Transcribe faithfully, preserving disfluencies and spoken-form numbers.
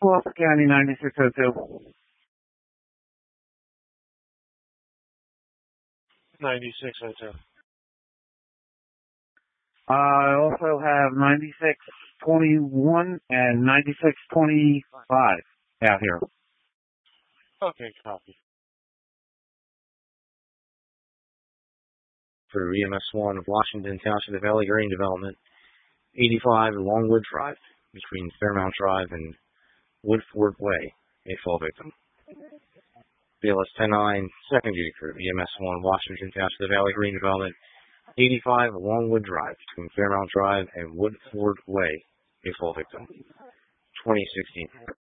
Fulton County ninety-six oh two. ninety-six oh two. Uh, I also have ninety-six twenty-one and ninety-six twenty-five out here. Okay, copy. For E M S one of Washington Township, the Valley Green Development, eighty-five Longwood Drive, between Fairmount Drive and Woodford Way, a fall victim. B L S ten nine, second duty crew, E M S one, Washington Township, the Valley Green Development, eighty-five Longwood Drive, between Fairmount Drive and Woodford Way, a fall victim. twenty sixteen.